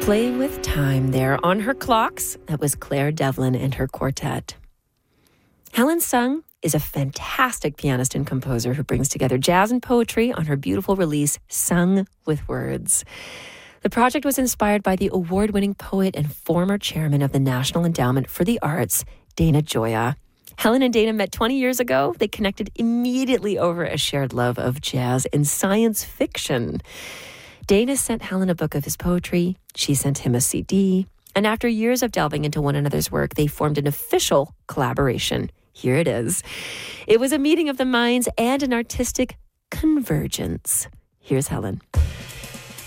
Playing with time there on her clocks. That was Claire Devlin and her quartet. Helen Sung is a fantastic pianist and composer who brings together jazz and poetry on her beautiful release, Sung with Words. The project was inspired by the award-winning poet and former chairman of the National Endowment for the Arts, Dana Gioia. Helen and Dana met 20 years ago. They connected immediately over a shared love of jazz and science fiction. Dana sent Helen a book of his poetry. She sent him a CD. And after years of delving into one another's work, they formed an official collaboration. Here it is. It was a meeting of the minds and an artistic convergence. Here's Helen.